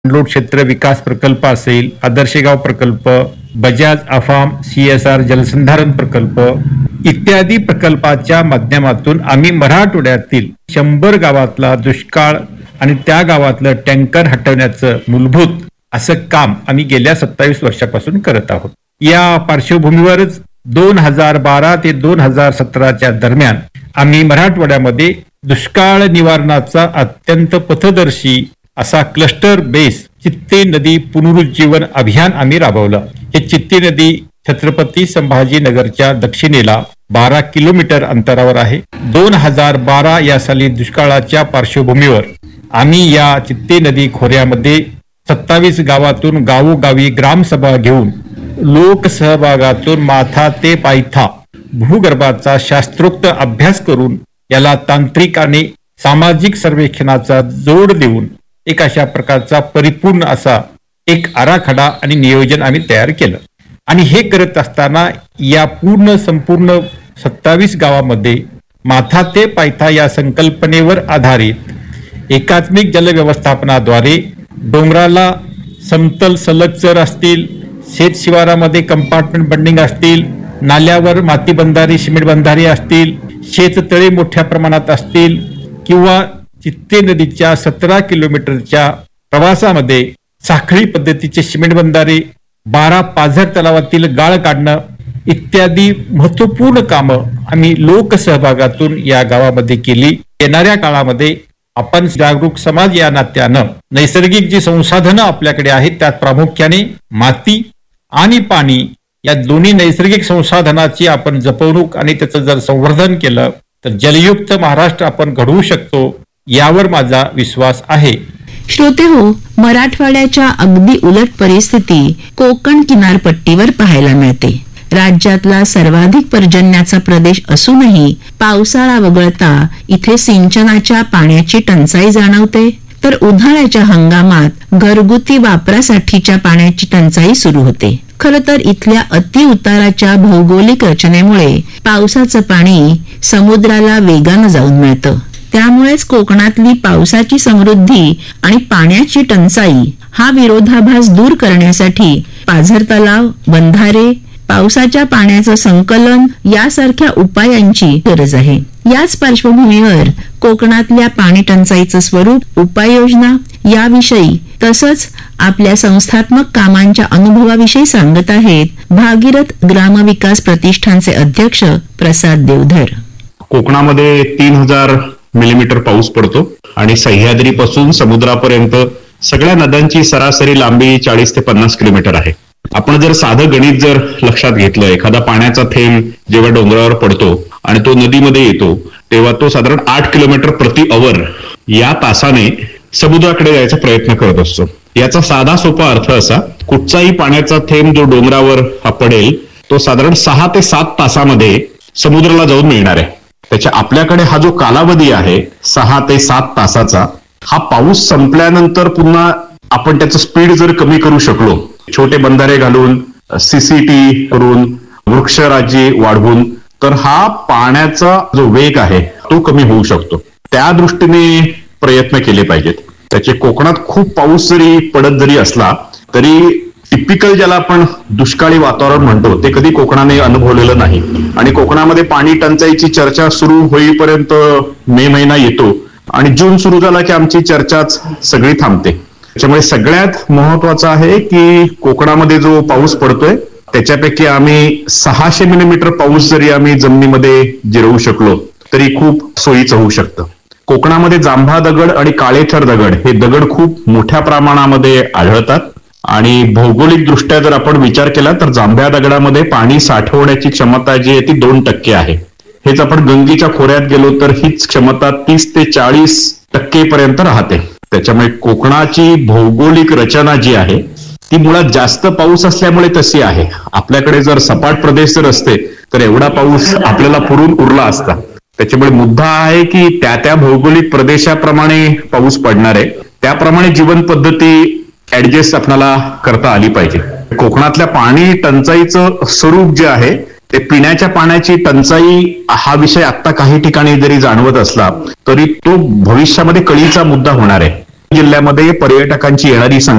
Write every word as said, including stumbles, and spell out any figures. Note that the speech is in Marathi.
लोड क्षेत्र विकास प्रकल्प असेल, आदर्श गाव प्रकल्प, बजाज अफाम सीएसआर जलसंधारण प्रकल्प इत्यादी प्रकल्पाच्या माध्यमातून आम्ही मराठवाड्यातील शंभर गावातला दुष्काळ आणि त्या गावातलं टँकर हटवण्याचं मूलभूत असं काम आम्ही गेल्या सत्तावीस वर्षापासून करत आहोत. या पार्श्वभूमीवरच दोन हजार बारा ते दोन हजार सतराच्या दरम्यान आम्ही मराठवाड्यामध्ये दुष्काळ निवारणाचा अत्यंत पथदर्शी असा क्लस्टर बेस चित्ते नदी पुनरुज्जीवन अभियान आम्ही राबवलं. हे चित्ते नदी छत्रपती संभाजीनगरच्या दक्षिणेला बारा किलोमीटर अंतरावर आहे. दोन हजार बारा या साली दुष्काळाच्या पार्श्वभूमीवर आम्ही या चित्ते नदी खोऱ्यामध्ये सत्तावीस गावातून गावोगावी ग्रामसभा घेऊन लोकसहभागातून माथा ते पायथा भूगर्भाचा शास्त्रोक्त अभ्यास करून याला तांत्रिक आणि सामाजिक सर्वेक्षणाचा जोड देऊन एक अशा प्रकारचा परिपूर्ण असा एक आराखडा आणि नियोजन आम्ही तयार केलं. आणि हे करत असताना या पूर्ण संपूर्ण सत्तावीस गावामध्ये माथा ते पायथा या संकल्पनेवर आधारित एकात्मिक जल व्यवस्थापनाद्वारे डोंगराला समतल सलग चर असतील, शेत शिवारामध्ये कंपार्टमेंट बंडिंग असतील, नाल्यावर माती बंधारी सिमेंट बंधारी असतील, शेततळे मोठ्या प्रमाणात असतील किंवा चित्ते नदीच्या सतरा किलोमीटरच्या प्रवासामध्ये साखळी पद्धतीचे सिमेंट बंधारे, बारा पाझर तलावातील गाळ काढणं इत्यादी महत्वपूर्ण कामं आम्ही लोकसहभागातून या गावामध्ये केली. येणाऱ्या काळामध्ये आपण जागरूक समाज या नात्यानं नैसर्गिक जी संसाधनं आपल्याकडे आहेत त्यात प्रामुख्याने माती आणि पाणी या दोन्ही नैसर्गिक संसाधनाची आपण जपवणूक आणि त्याचं जर संवर्धन केलं तर जलयुक्त महाराष्ट्र आपण घडवू शकतो यावर माझा विश्वास आहे. श्रोते हो, मराठवाड्याच्या अगदी उलट परिस्थिती कोकण किनारपट्टीवर पाहायला मिळते. राज्यातला सर्वाधिक पर्जन्याचा प्रदेश असूनही पावसाळा वगळता इथे सिंचनाच्या पाण्याची टंचाई जाणवते, तर उन्हाळ्याच्या हंगामात घरगुती वापरासाठीच्या पाण्याची टंचाई सुरू होते. खर तर इथल्या अतिउताराच्या भौगोलिक रचनेमुळे पावसाचं पाणी समुद्राला वेगानं जाऊन मिळतं. त्यामुळेच कोकणातली पावसाची समृद्धी आणि पाण्याची टंचाई हा विरोधाभास दूर करण्यासाठी पाझर तलाव, बंधारे, पावसाच्या पाण्याचं संकलन यासारख्या उपायांची गरज आहे. याच पार्श्वभूमीवर कोकणातल्या पाणी टंचाईचं स्वरूप, उपाययोजना याविषयी तसंच आपल्या संस्थात्मक कामांच्या अनुभवाविषयी सांगत आहेत भागीरथ ग्रामविकास प्रतिष्ठानचे अध्यक्ष प्रसाद देवधर. कोकणामध्ये तीन हजार मिलीमीटर पाऊस पडतो आणि सह्याद्रीपासून समुद्रापर्यंत सगळ्या नद्यांची सरासरी लांबी चाळीस ते पन्नास किलोमीटर आहे. आपण जर साधं गणित जर लक्षात घेतलं, एखादा पाण्याचा थेंब जेव्हा डोंगरावर पडतो आणि तो नदीमध्ये येतो तेव्हा तो साधारण आठ किलोमीटर प्रति अवर या तासाने समुद्राकडे जायचा प्रयत्न करत असतो. याचा साधा सोपा अर्थ असा, कुठचाही पाण्याचा थेंब जो डोंगरावर हा पडेल तो साधारण सहा ते सात तासामध्ये समुद्राला जाऊन मिळणार आहे. त्याच्या आपल्याकडे हा जो कालावधी आहे सहा ते सात तासाचा, हा पाऊस संपल्यानंतर पुन्हा आपण त्याचं स्पीड जर कमी करू शकलो, छोटे बंधारे घालून, सीसीटी करून, वृक्षराजी वाढवून, तर हा पाण्याचा जो वेग आहे तो कमी होऊ शकतो. त्या दृष्टीने प्रयत्न केले पाहिजेत. त्याचे कोकणात खूप पाऊस जरी पडत जरी असला तरी टिपिकल ज्याला आपण दुष्काळी वातावरण म्हणतो ते कधी कोकणाने अनुभवलेलं नाही. आणि कोकणामध्ये पाणी टंचाईची चर्चा सुरू होईपर्यंत मे महिना येतो आणि जून सुरू झाला की आमची चर्चाच सगळी थांबते. त्याच्यामुळे सगळ्यात महत्वाचं आहे की कोकणामध्ये जो पाऊस पडतोय त्याच्यापैकी आम्ही सहाशे मिलीमीटर पाऊस जरी आम्ही जमिनीमध्ये जिरवू शकलो तरी खूप सोयीचं होऊ शकतं. कोकणामध्ये जांभा दगड आणि काळेथर दगड हे दगड खूप मोठ्या प्रमाणामध्ये आढळतात आणि भौगोलिक दृष्ट्या जर आपण विचार केला तर जांभ्या दगडामध्ये पाणी साठवण्याची क्षमता जी आहे ती दोन टक्के आहे. हेच आपण गंगेच्या खोऱ्यात गेलो तर हीच क्षमता तीस ते चाळीस टक्के पर्यंत राहते. त्याच्यामुळे कोकणाची भौगोलिक रचना जी आहे ती मुळात जास्त पाऊस असल्यामुळे तशी आहे. आपल्याकडे जर सपाट प्रदेश जर असते तर एवढा पाऊस आपल्याला पुरून उरला असता. त्याच्यामुळे मुद्दा आहे की त्या त्या भौगोलिक प्रदेशाप्रमाणे पाऊस पडणार आहे, त्याप्रमाणे जीवन पद्धती ऍडजस्ट आपल्याला करता आली पाहिजे. कोकणातल्या पाणी टंचाईचं स्वरूप जे आहे ते पिण्याच्या पाण्याची टंचाई हा विषय आता काही ठिकाणी जरी जाणवत असला तरी तो भविष्यामध्ये कळीचा मुद्दा होणार आहे. जिल्ह्यामध्ये पर्यटकांची येणारी संख्या